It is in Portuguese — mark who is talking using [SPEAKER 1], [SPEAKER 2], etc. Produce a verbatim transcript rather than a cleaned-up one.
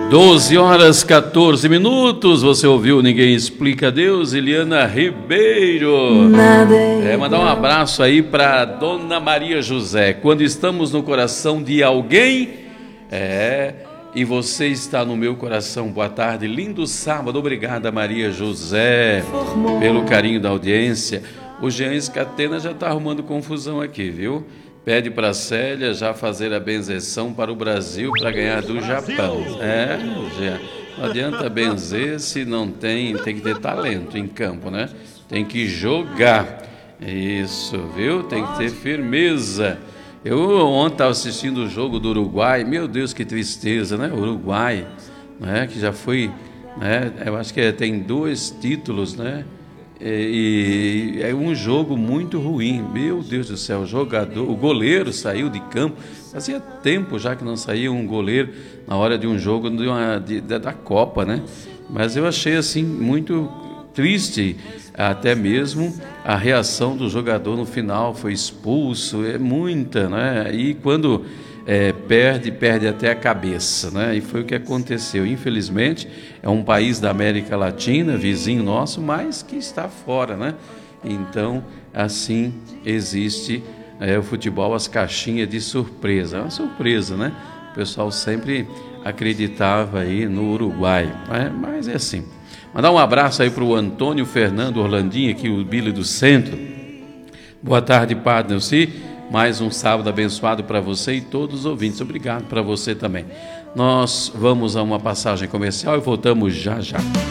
[SPEAKER 1] doze horas, quatorze minutos, você ouviu Ninguém Explica Deus, Eliana Ribeiro. É, mandar um abraço aí para Dona Maria José. Quando estamos no coração de alguém, é, e você está no meu coração. Boa tarde, lindo sábado. Obrigada, Maria José, pelo carinho da audiência. O Jean Escatena já está arrumando confusão aqui, viu? Pede para a Célia já fazer a benzeção para o Brasil para ganhar do Japão. É, Jean, não adianta benzer se não tem, tem que ter talento em campo, né? Tem que jogar. Isso, viu? Tem que ter firmeza. Eu ontem estava assistindo o jogo do Uruguai. Meu Deus, que tristeza, né? O Uruguai, né? Que já foi, né? Eu acho que tem dois títulos, né? E é um jogo muito ruim. Meu Deus do céu, o jogador, o goleiro saiu de campo. Fazia tempo já que não saía um goleiro na hora de um jogo de uma, de, da Copa, né? Mas eu achei assim muito triste, até mesmo a reação do jogador no final. Foi expulso, é muita, né? E quando é, perde, perde até a cabeça, né? E foi o que aconteceu. Infelizmente, é um país da América Latina, vizinho nosso, mas que está fora, né? Então, assim existe é, o futebol, as caixinhas de surpresa. É uma surpresa, né? O pessoal sempre acreditava aí no Uruguai, né? Mas é assim. Mandar um abraço aí para o Antônio Fernando Orlandinho, aqui o Billy do Centro. Boa tarde, Padre Nelci. Mais um sábado abençoado para você e todos os ouvintes. Obrigado para você também. Nós vamos a uma passagem comercial e voltamos já já.